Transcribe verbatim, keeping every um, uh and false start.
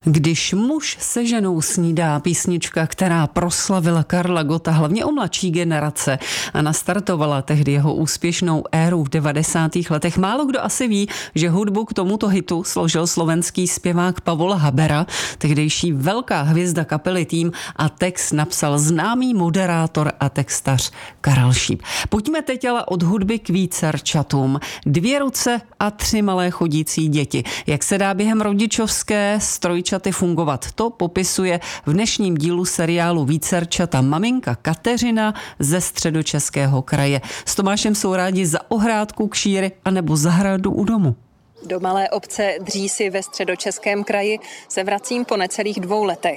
Když muž se ženou snídá, písnička, která proslavila Karla Gotta hlavně o mladší generace a nastartovala tehdy jeho úspěšnou éru v devadesátých letech. Málo kdo asi ví, že hudbu k tomuto hitu složil slovenský zpěvák Pavol Habera, tehdejší velká hvězda kapely Tým, a text napsal známý moderátor a textař Karel Šíp. Pojďme teď ale od hudby k vícerčatům. Dvě ruce a tři malé chodící děti. Jak se dá během rodičovské strojčaty fungovat? To popisuje v dnešním dílu seriálu Vícerčata maminka Kateřina ze Středočeského kraje. S Tomášem jsou rádi za ohrádku kšíry anebo zahradu u domu. Do malé obce Dřísy ve Středočeském kraji se vracím po necelých dvou letech.